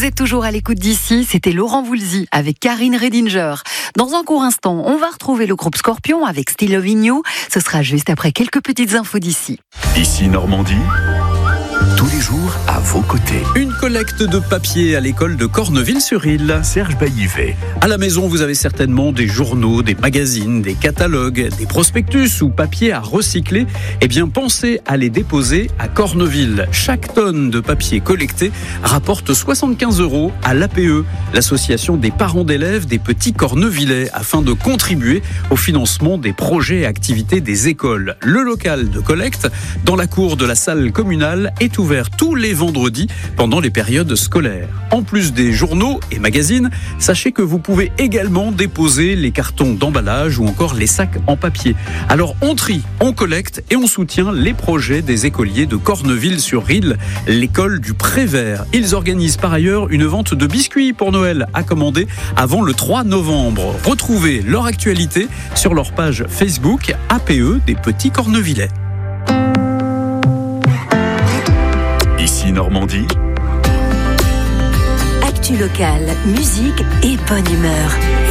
Vous êtes toujours à l'écoute d'ici, c'était Laurent Voulzy avec Karine Redinger. Dans un court instant, on va retrouver le groupe Scorpion avec Still Loving You. Ce sera juste après quelques petites infos d'ici. Ici Normandie, tous les jours à vos côtés. Une collecte de papier à l'école de Corneville-sur-Île. Serge Baillivet. À la maison, vous avez certainement des journaux, des magazines, des catalogues, des prospectus ou papiers à recycler. Eh bien, pensez à les déposer à Corneville. Chaque tonne de papier collecté rapporte 75 € à l'APE, l'association des parents d'élèves des petits Cornevillais, afin de contribuer au financement des projets et activités des écoles. Le local de collecte, dans la cour de la salle communale, est ouvert tous les vendredis pendant les périodes scolaires. En plus des journaux et magazines, sachez que vous pouvez également déposer les cartons d'emballage ou encore les sacs en papier. Alors on trie, on collecte et on soutient les projets des écoliers de Corneville-sur-Île, l'école du Prévert. Ils organisent par ailleurs une vente de biscuits pour Noël à commander avant le 3 novembre. Retrouvez leur actualité sur leur page Facebook APE des petits Cornevillais. Ici Normandie, Actu locale, musique et bonne humeur.